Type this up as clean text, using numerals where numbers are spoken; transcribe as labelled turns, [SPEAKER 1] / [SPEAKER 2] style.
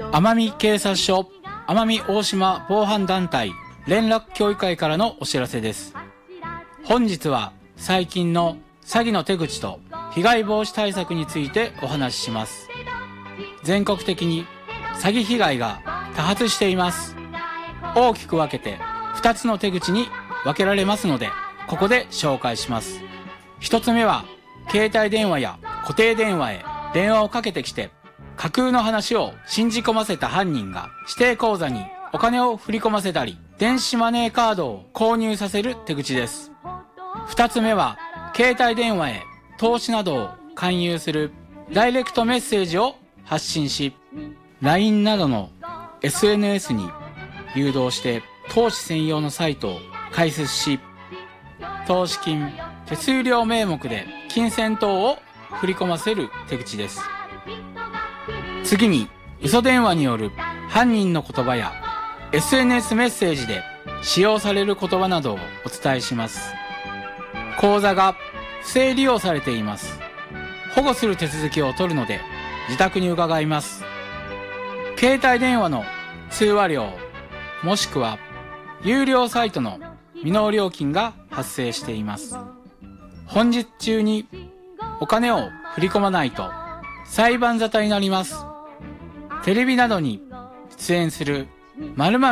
[SPEAKER 1] 奄美警察署奄美大島防犯団体連絡協議会からのお知らせです。本日は最近の詐欺の手口と被害防止対策についてお話しします。全国的に詐欺被害が多発しています。大きく分けて2つの手口に分けられますので、ここで紹介します。1つ目は携帯電話や固定電話へ電話をかけてきて、架空の話を信じ込ませた犯人が指定口座にお金を振り込ませたり、電子マネーカードを購入させる手口です。2つ目は携帯電話へ投資などを勧誘するダイレクトメッセージを発信し、 LINE などの SNS に誘導して投資専用のサイトを開設し、投資金、手数料名目で金銭等を振り込ませる手口です。次に嘘電話による犯人の言葉や SNS メッセージで使用される言葉などをお伝えします。口座が不正利用されています。保護する手続きを取るので自宅に伺います。携帯電話の通話料もしくは有料サイトの未納料金が発生しています。本日中にお金を振り込まないと裁判沙汰になります。テレビなどに出演する〇〇